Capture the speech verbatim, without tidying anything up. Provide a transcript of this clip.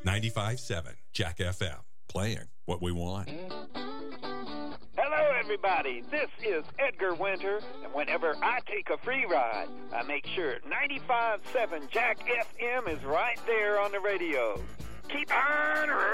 ninety-five point seven Jack F M. Playing what we want. Hello, everybody. This is Edgar Winter, and whenever I take a free ride, I make sure ninety-five point seven Jack F M is right there on the radio. Keep on